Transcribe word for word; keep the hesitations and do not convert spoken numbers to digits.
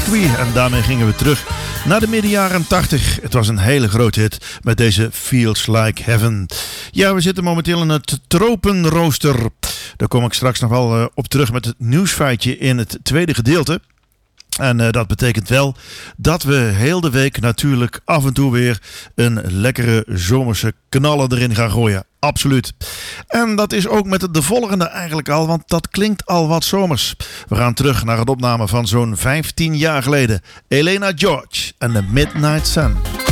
Victory. En daarmee gingen we terug naar de midden jaren tachtig. Het was een hele grote hit met deze Feels Like Heaven. Ja, we zitten momenteel in het tropenrooster. Daar kom ik straks nog wel uh, op terug met het nieuwsfeitje in het tweede gedeelte. En uh, dat betekent wel dat we heel de week natuurlijk af en toe weer een lekkere zomerse knaller erin gaan gooien. Absoluut. En dat is ook met de volgende eigenlijk al, want dat klinkt al wat zomers. We gaan terug naar het opname van zo'n vijftien jaar geleden. Elena George en de Midnight Sun.